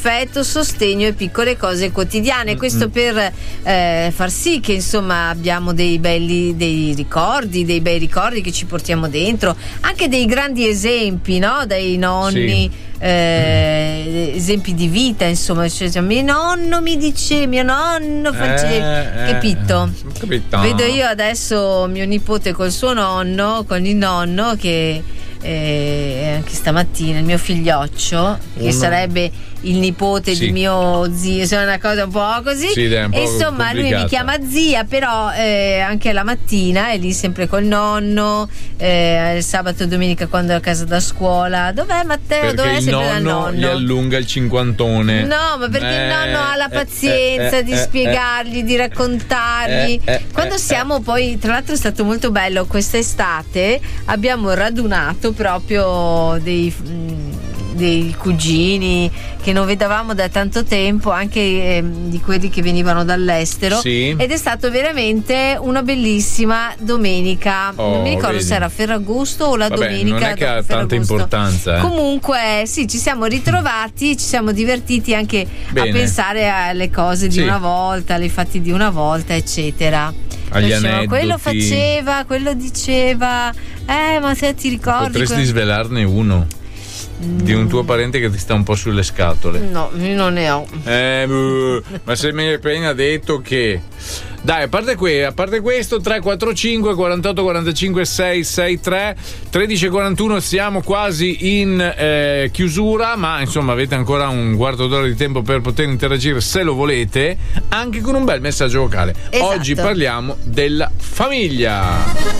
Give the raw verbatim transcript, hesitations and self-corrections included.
affetto, sostegno e piccole cose quotidiane. Questo per eh, far sì che insomma abbiamo dei belli dei ricordi, dei bei ricordi che ci portiamo dentro, anche dei grandi esempi, no? Dai nonni. Sì. Eh, esempi di vita, insomma, cioè, mio nonno mi dice, mio nonno faceva, eh, capito? Eh, capito? Vedo io adesso mio nipote col suo nonno, con il nonno che eh, anche stamattina il mio figlioccio, che Uno. sarebbe il nipote sì. di mio zio, cioè una cosa un po' così, sì, dai, un po' e insomma complicata. Lui mi chiama zia, però eh, anche la mattina è lì sempre col nonno, eh, il sabato e domenica quando è a casa da scuola. Dov'è Matteo? Perché Dov'è? il Sempre nonno, dal nonno gli allunga il cinquantone. No, ma perché eh, il nonno ha la eh, pazienza eh, di eh, spiegargli, eh, di raccontargli. eh, eh, Quando eh, siamo poi, tra l'altro è stato molto bello, quest'estate abbiamo radunato proprio dei, dei cugini che non vedevamo da tanto tempo, anche eh, di quelli che venivano dall'estero, sì. ed è stato veramente una bellissima domenica. Oh, non mi ricordo vedi. se era Ferragosto o la Vabbè, domenica. non è che ha tanta importanza, eh. Comunque sì, ci siamo ritrovati, ci siamo divertiti anche Bene. a pensare alle cose di sì. una volta, alle fatti di una volta, eccetera. Agli Diceva, aneddoti. quello faceva, quello diceva, eh ma se ti ricordi potresti que- svelarne uno di un tuo parente che ti sta un po' sulle scatole? No, io non ne ho. Eh, buh, ma se mi hai appena detto che. Dai, a parte, que- a parte questo, tre quattro cinque quarantotto quarantacinque sei sei tre tredici quarantuno, siamo quasi in eh, chiusura, ma insomma avete ancora un quarto d'ora di tempo per poter interagire se lo volete, anche con un bel messaggio vocale. Esatto. Oggi parliamo della famiglia.